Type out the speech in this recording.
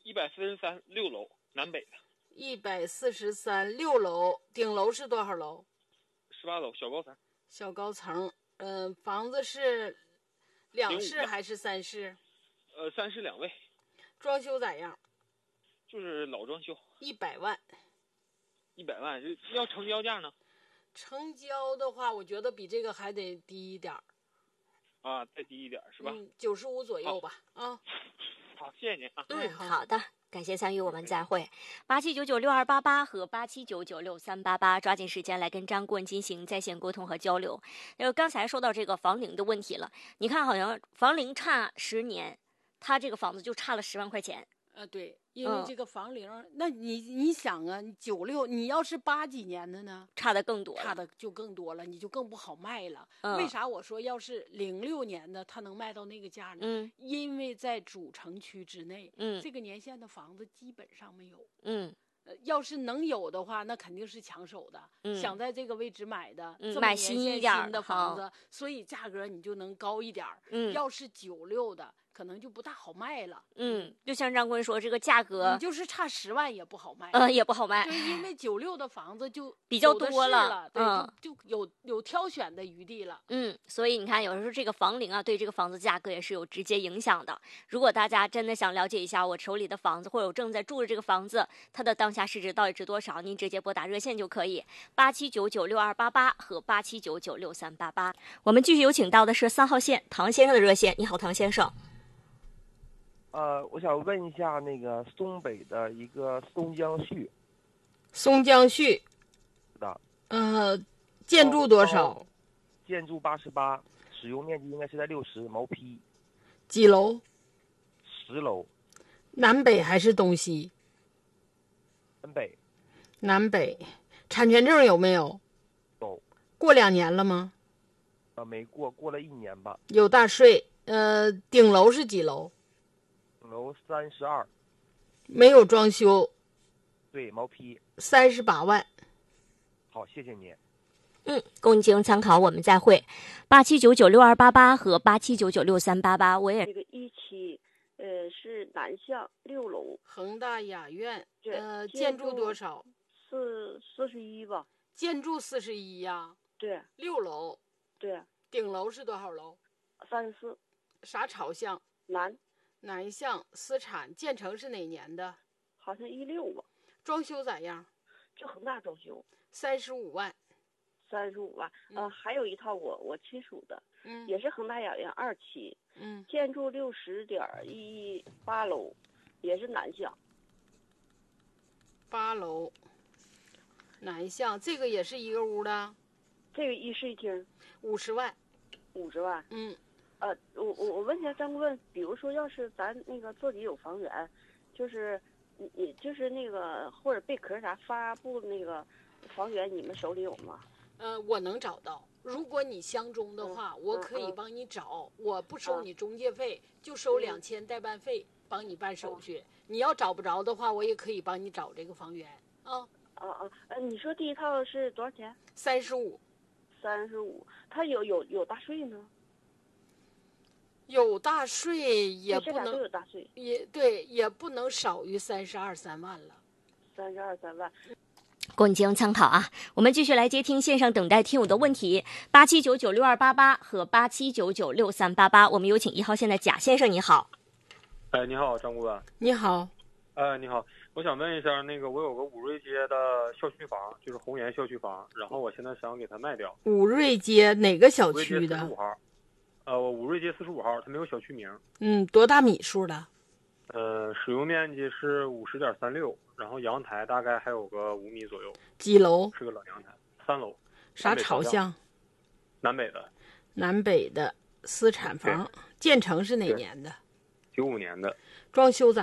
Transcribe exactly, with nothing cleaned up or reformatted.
一百四十三六楼南北的。 一百四十三六楼，顶楼是多少楼？ 十八楼小高层。 小高层。嗯、呃，房子是两室还是三室？ 呃，三室两卫。 装修咋样？ 就是老装修。 一百万。 一百万，要成交价呢？ 成交的话，我觉得比这个还得低一点儿。 啊，再低一点是吧？ 嗯，九十五左右吧。啊， 好，谢谢您啊。 嗯，好的。感谢参与，我们再会。八七九九六二八八和八七九九六三八八，抓紧时间来跟张顾问进行在线沟通和交流。呃，刚才说到这个房龄的问题了，你看好像房龄差十年，他这个房子就差了十万块钱。 呃，对，因为这个房龄，嗯、那你你想啊，你九六，你要是八几年的呢， 差的更多了， 差的就更多了，你就更不好卖了。 嗯、 为啥我说要是零六年的，它能卖到那个价呢？ 嗯， 因为在主城区之内， 嗯， 这个年限的房子基本上没有， 嗯。 呃，要是能有的话，那肯定是抢手的。 嗯、 想在这个位置买的， 嗯、 这么买新一点新的房子，所以价格你就能高一点儿。 嗯， 要是九六的，可能就不大好卖了。 嗯，就像张顾问说，这个价格你就是差十万也不好卖。 呃，也不好卖。 对，因为九六的房子就比较多了，对， 嗯， 就就有有挑选的余地了。 嗯，所以你看，有时候这个房龄啊，对这个房子价格也是有直接影响的。如果大家真的想了解一下我手里的房子，或者我正在住的这个房子，它的当下市值到底值多少，您直接拨打热线就可以，八七九九六二八八和八七九九六三八八。我们继续有请到的是三号线唐先生的热线。你好，唐先生。 呃，我想问一下那个松北的一个松江旭。 松江旭。 的。 呃，建筑多少？ 哦、建筑八十八，使用面积应该是在六十，毛坯。 几楼？ 十楼。 南北还是东西？ 南北。 南北。产权证有没有？ 有。 过两年了吗？ 呃，没过，过了一年吧。 有大税。呃，顶楼是几楼？ 顶楼三十二。 没有装修。 对，毛坯。 三十八万。 好，谢谢你。 嗯，供您进行参考，我们再会。八七九九六二八八和八七九九六三八八，我也这个一期，呃，是南向六楼， 恒大雅苑，呃，建筑多少？ 四四十一吧。 建筑四十一呀。 对。 六楼。 对。 顶楼是多少楼？ 三十四。 啥朝向？ 南。 南向，私产，建成是哪年的？ 好像一六吧。 装修咋样？ 就恒大装修。 三十五万。 三十五万。呃、嗯，还有一套我我亲属的， 嗯， 也是恒大雅苑二期， 嗯， 建筑六十点一八楼，也是南向。 八楼。南向，这个也是一个屋的。 这个一室一厅。 五十万。 五十万。 嗯。 呃，我我我问一下张顾问，比如说要是咱那个自己有房源，就是你你就是那个或者贝壳啥发布那个房源，你们手里有吗？ 呃，我能找到。如果你相中的话， 嗯、 我可以帮你找，嗯、我不收你中介费，嗯、就收两千代办费，帮你办手续。嗯、你要找不着的话，我也可以帮你找这个房源啊。 啊啊，呃，你说第一套是多少钱？ 三十五。 三十五，它有有有大税呢？ 有大税也不能， 都有大税， 也对，也不能少于三十二三万了。 三十二三万。 供你进行参考啊！我们继续来接听线上等待听友的问题，八七九九六二八八和八七九九六三八八。我们有请一号线的贾先生，你好。 哎，你好，张顾问。 你好。 哎，你好，我想问一下，那个我有个五瑞街的校区房，就是红岩校区房，然后我现在想给它卖掉。 五瑞街哪个小区的？ 四十五号。呃，我五瑞街四十五号，它没有小区名。 嗯，多大米数的？ 呃，使用面积是五十点三六，然后阳台大概还有个五米左右。 几楼？ 是个老阳台，三楼。 啥朝向？ 南北的。 南北的私产房，建成是哪年的？ 九五年的。 装修咋？